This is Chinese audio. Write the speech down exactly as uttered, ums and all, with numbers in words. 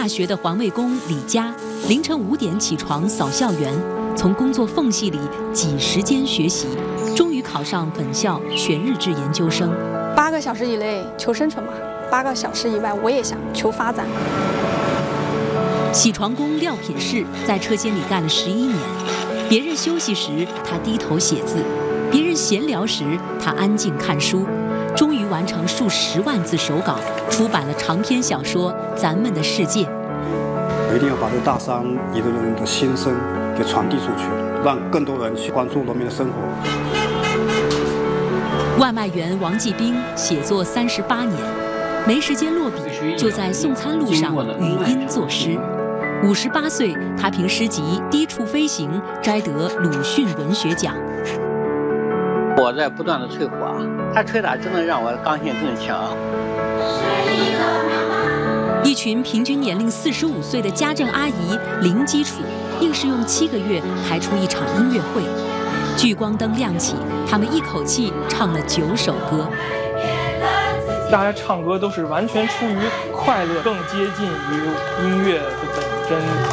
大学的环卫工李佳，凌晨五点起床扫校园，从工作缝隙里挤时间学习，终于考上本校全日制研究生。 八个小时以内求生存嘛，八个小时以外我也想求发展。 起床工廖品士在车间里干了十一年，别人休息时他低头写字，别人闲聊时他安静看书，终于完成数十万字手稿，出版了长篇小说《咱们的世界》。 我一定要把这大山里的人的心声给传递出去，让更多人去关注农民的生活。 外卖员王继兵写作三十八年，没时间落笔，就在送餐路上语音作诗。五十八岁，他凭诗集《低处飞行》摘得鲁迅文学奖。 我在不断的淬火，他吹打真的让我刚性更强。 一群平均年龄四十五岁的家政阿姨零基础，硬是用七个月排出一场音乐会。聚光灯亮起，他们一口气唱了九首歌。 大家唱歌都是完全出于快乐，更接近于音乐的本真。